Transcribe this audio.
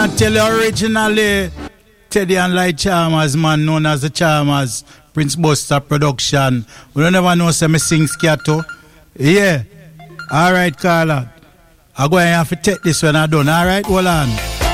I tell you originally, Teddy and Light Charmers, man, known as the Charmers, Prince Buster Production. We don't never know, say me sing scato. Yeah. Alright, Carla. I go and have to take this when I'm done. Alright, hold on.